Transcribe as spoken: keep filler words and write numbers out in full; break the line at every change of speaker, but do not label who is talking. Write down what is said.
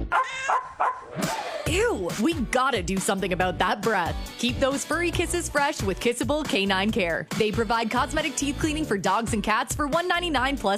Ew, we gotta do something about that breath. Keep those furry kisses fresh with Kissable Canine Care. They provide cosmetic teeth cleaning for dogs and cats for one ninety-nine plus